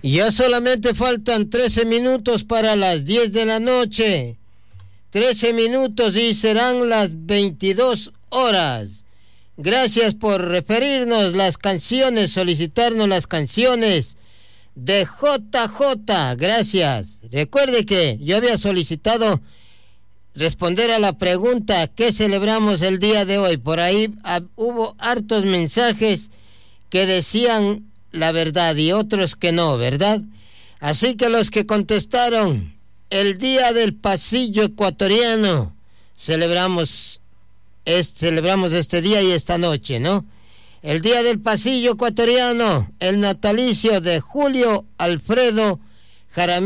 Ya solamente faltan 13 minutos para las 10 de la noche. 13 minutos y serán las 22 horas. Gracias por referirnos las canciones, solicitarnos las canciones de JJ. Gracias. Recuerde que yo había solicitado responder a la pregunta ¿qué celebramos el día de hoy? Por ahí hubo hartos mensajes que decían la verdad y otros que no, ¿verdad? Así que los que contestaron el día del pasillo ecuatoriano, celebramos este día y esta noche, ¿no? El día del pasillo ecuatoriano, el natalicio de Julio Alfredo Jaramillo